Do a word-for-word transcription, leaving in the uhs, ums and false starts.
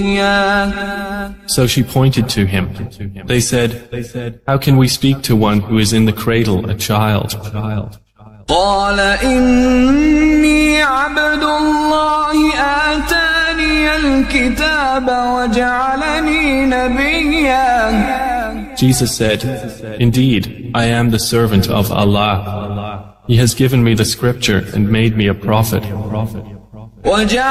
So she pointed to him. They said, "How can we speak to one who is in the cradle, a child?" قال إني عبد الله آتاني الكتاب وجعلني نبيا. Jesus said, "Indeed, I am the servant of Allah. He has given me the scripture and made me a prophet."